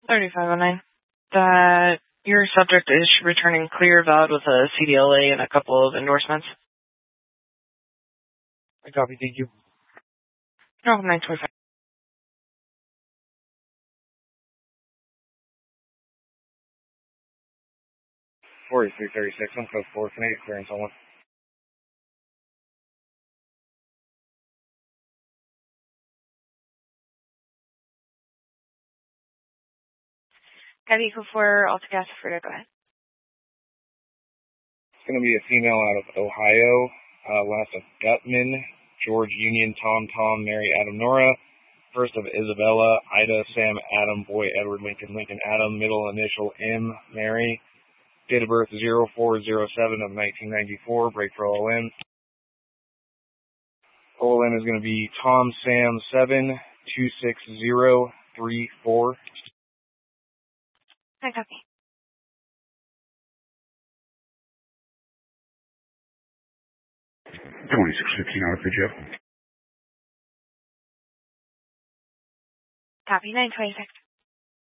3509. That your subject is returning clear, valid with a CDLA and a couple of endorsements. I copy, thank you. No, 925. Forty 336 on code 4, can I get clearance on one? Heavy equal for AltaGas Frida, go ahead. It's going to be a female out of Ohio, last of Gutman, George Union, Tom, Mary, Adam, Nora, first of Isabella, Ida, Sam, Adam, Boy, Edward, Lincoln, Adam, middle initial M, Mary, date of birth 0407 of 1994, break for OLN. OLN is going to be Tom, Sam, 726034. I copy. $26.15 for Joe. Copy, 926.